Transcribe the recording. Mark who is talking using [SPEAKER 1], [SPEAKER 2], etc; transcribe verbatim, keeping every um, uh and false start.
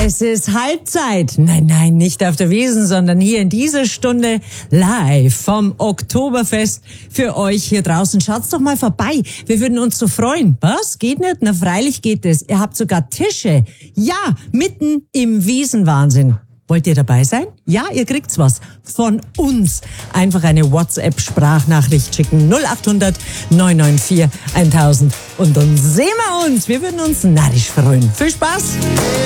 [SPEAKER 1] Es ist Halbzeit. Nein, nein, nicht auf der Wiesn, sondern hier in dieser Stunde live vom Oktoberfest für euch hier draußen. Schaut's doch mal vorbei. Wir würden uns so freuen. Was? Geht nicht? Na, freilich geht es. Ihr habt sogar Tische. Ja, mitten im Wiesenwahnsinn. Wollt ihr dabei sein? Ja, ihr kriegt's was von uns. Einfach eine WhatsApp-Sprachnachricht schicken. null acht hundert neun neun vier tausend. Und dann sehen wir uns. Wir würden uns narrisch freuen. Viel Spaß!